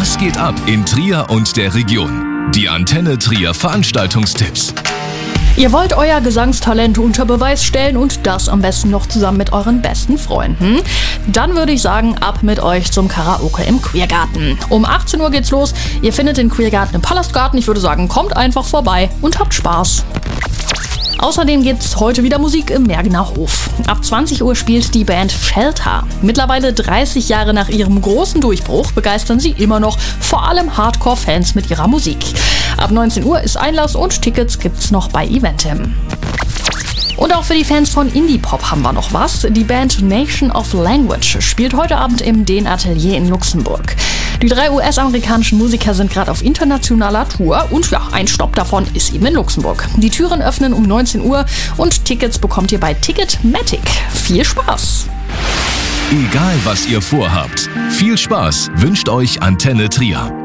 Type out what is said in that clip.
Was geht ab in Trier und der Region? Die Antenne Trier Veranstaltungstipps. Ihr wollt euer Gesangstalent unter Beweis stellen und das am besten noch zusammen mit euren besten Freunden? Dann würde ich sagen, ab mit euch zum Karaoke im Queergarten. Um 18 Uhr geht's los. Ihr findet den Queergarten im Palastgarten. Ich würde sagen, kommt einfach vorbei und habt Spaß. Außerdem gibt's heute wieder Musik im Mergener Hof. Ab 20 Uhr spielt die Band Shelter. Mittlerweile 30 Jahre nach ihrem großen Durchbruch begeistern sie immer noch vor allem Hardcore-Fans mit ihrer Musik. Ab 19 Uhr ist Einlass und Tickets gibt's noch bei Eventim. Und auch für die Fans von Indie-Pop haben wir noch was. Die Band Nation of Language spielt heute Abend im Den Atelier in Luxemburg. Die 3 US-amerikanischen Musiker sind gerade auf internationaler Tour und ja, ein Stopp davon ist eben in Luxemburg. Die Türen öffnen um 19 Uhr und Tickets bekommt ihr bei Ticketmatic. Viel Spaß! Egal was ihr vorhabt, viel Spaß wünscht euch Antenne Trier.